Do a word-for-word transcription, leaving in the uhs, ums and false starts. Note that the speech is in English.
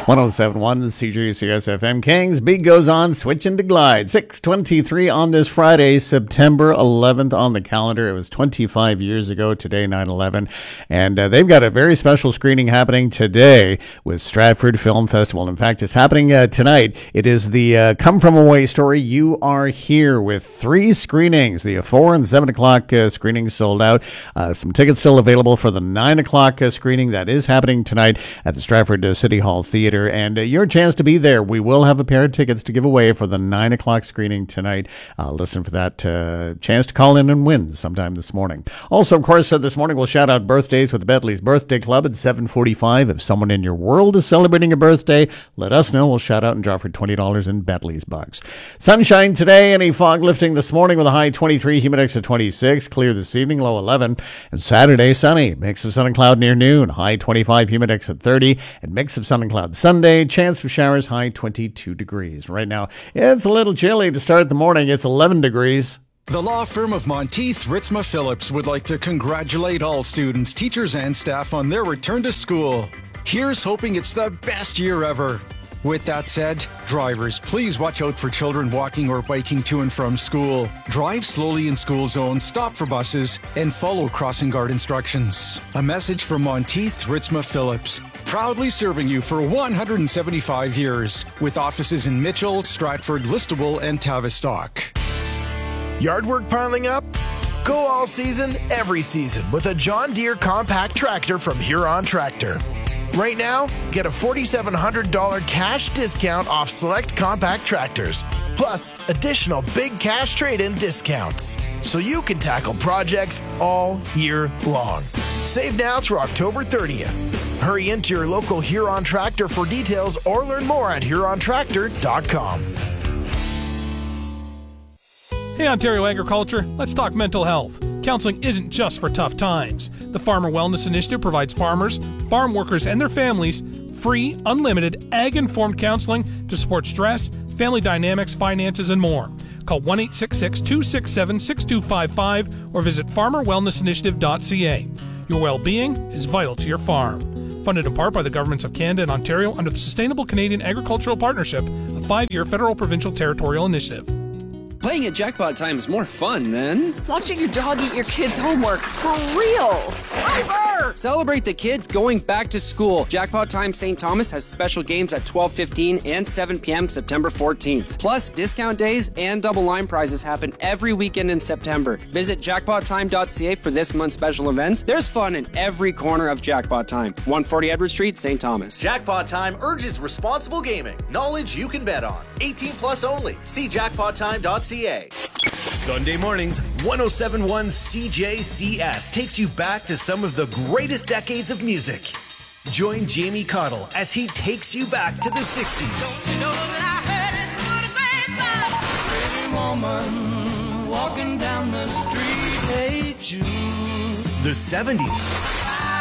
one oh seven point one C J C S F M. Kings, beat goes on, switching to Glide. six twenty-three on this Friday, September eleventh on the calendar. It was twenty-five years ago today, nine eleven. And uh, they've got a very special screening happening today with Stratford Film Festival. In fact, it's happening uh, tonight. It is the uh, Come From Away story, You Are Here, with three screenings. The four and seven o'clock uh, screenings sold out. Uh, some tickets still available for the nine o'clock uh, screening. That is happening tonight at the Stratford uh, City Hall Theater. And uh, your chance to be there. We will have a pair of tickets to give away for the nine o'clock screening tonight. Uh, listen for that uh, chance to call in and win sometime this morning. Also, of course, uh, this morning we'll shout out birthdays with the Bentley's Birthday Club at seven forty-five. If someone in your world is celebrating a birthday, let us know. We'll shout out and draw for twenty dollars in Bentley's bucks. Sunshine today, any fog lifting this morning with a high twenty-three, humid index of twenty-six, clear this evening, low eleven. And Saturday, sunny, mix of sun and cloud near noon, high twenty-five, humid index at thirty, and mix of sun and cloud Sunday, chance of showers, high twenty-two degrees. Right now, it's a little chilly to start the morning. It's eleven degrees. The law firm of Monteith, Ritzma Phillips would like to congratulate all students, teachers, and staff on their return to school. Here's hoping it's the best year ever. With that said, drivers, please watch out for children walking or biking to and from school. Drive slowly in school zones, stop for buses, and follow crossing guard instructions. A message from Monteith, Ritzma Phillips, proudly serving you for one hundred seventy-five years, with offices in Mitchell, Stratford, Listowel, and Tavistock. Yard work piling up? Go all season, every season with a John Deere compact tractor from Huron Tractor. Right now, get a four thousand seven hundred dollars cash discount off select compact tractors, plus additional big cash trade-in discounts, so you can tackle projects all year long. Save now through October thirtieth. Hurry into your local Huron Tractor for details or learn more at huron tractor dot com. Hey Ontario Agriculture, let's talk mental health. Counseling isn't just for tough times. The Farmer Wellness Initiative provides farmers, farm workers, and their families free, unlimited, ag-informed counseling to support stress, family dynamics, finances, and more. Call one eight six six, two six seven, six two five five or visit farmer wellness initiative dot c a. Your well-being is vital to your farm. Funded in part by the governments of Canada and Ontario under the Sustainable Canadian Agricultural Partnership, a five-year federal provincial territorial initiative. Playing at Jackpot Time is more fun than watching your dog eat your kids' homework. For real. Over! Celebrate the kids going back to school. Jackpot Time Saint Thomas has special games at twelve fifteen and seven p.m. September fourteenth. Plus, discount days and double line prizes happen every weekend in September. Visit jackpot time dot c a for this month's special events. There's fun in every corner of Jackpot Time. one forty Edward Street, Saint Thomas. Jackpot Time urges responsible gaming. Knowledge you can bet on. eighteen plus only. See jackpot time dot c a. Sunday mornings, one oh seven point one C J C S takes you back to some of the greatest decades of music. Join Jamie Cottle as he takes you back to the sixties. Don't you know that I heard it through the grapevine? Pretty woman walking down the street. Hey Jude. The seventies.